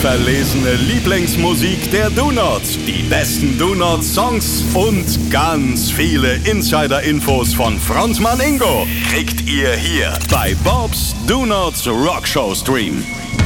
verlesene Lieblingsmusik der Donuts, die besten Donut-Songs und ganz viele Insider-Infos von Frontmann Ingo kriegt ihr hier bei Bobs Donuts Rockshow Stream.